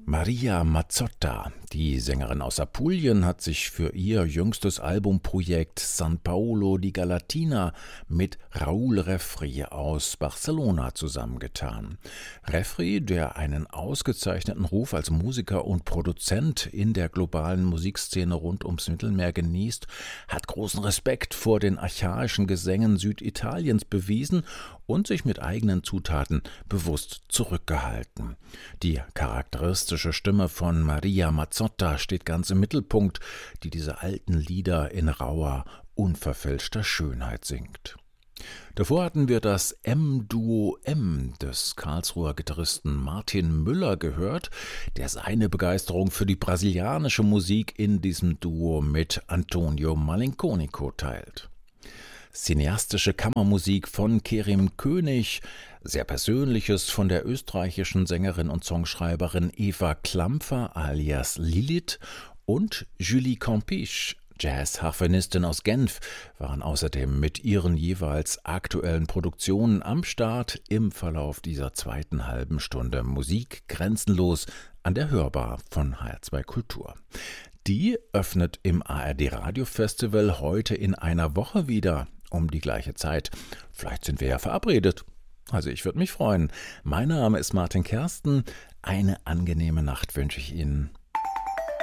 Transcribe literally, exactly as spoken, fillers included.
Maria Mazzotta, die Sängerin aus Apulien, hat sich für ihr jüngstes Albumprojekt San Paolo di Galatina mit Raúl Refri aus Barcelona zusammengetan. Refri, der einen ausgezeichneten Ruf als Musiker und Produzent in der globalen Musikszene rund ums Mittelmeer genießt, hat großen Respekt vor den archaischen Gesängen Süditaliens bewiesen und sich mit eigenen Zutaten bewusst zurückgehalten. Die charakteristische Stimme von Maria Mazzotta steht ganz im Mittelpunkt, die diese alten Lieder in rauer, unverfälschter Schönheit singt. Davor hatten wir das M-Duo M des Karlsruher Gitarristen Martin Müller gehört, der seine Begeisterung für die brasilianische Musik in diesem Duo mit Antonio Malinconico teilt. Cineastische Kammermusik von Kerim König, sehr Persönliches von der österreichischen Sängerin und Songschreiberin Eva Klampfer alias Lilith und Julie Campiche, Jazz-Harfenistin aus Genf, waren außerdem mit ihren jeweils aktuellen Produktionen am Start im Verlauf dieser zweiten halben Stunde Musik grenzenlos an der Hörbar von H R zwei Kultur. Die öffnet im A R D Radio Festival heute in einer Woche wieder um die gleiche Zeit. Vielleicht sind wir ja verabredet. Also ich würde mich freuen. Mein Name ist Martin Kersten. Eine angenehme Nacht wünsche ich Ihnen.